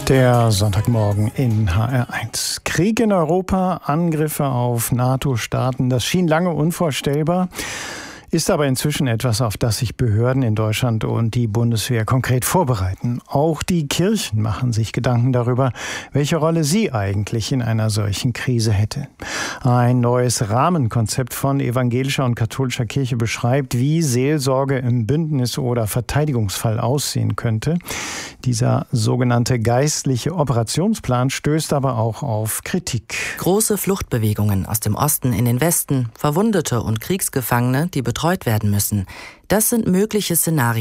Der Sonntagmorgen in HR1. Krieg in Europa, Angriffe auf NATO-Staaten, das schien lange unvorstellbar, ist aber inzwischen etwas, auf das sich Behörden in Deutschland und die Bundeswehr konkret vorbereiten. Auch die Kirchen machen sich Gedanken darüber, welche Rolle sie eigentlich in einer solchen Krise hätte. Ein neues Rahmenkonzept von evangelischer und katholischer Kirche beschreibt, wie Seelsorge im Bündnis- oder Verteidigungsfall aussehen könnte. Dieser sogenannte geistliche Operationsplan stößt aber auch auf Kritik. Große Fluchtbewegungen aus dem Osten in den Westen, Verwundete und Kriegsgefangene, die betreut werden müssen. Das sind mögliche Szenarien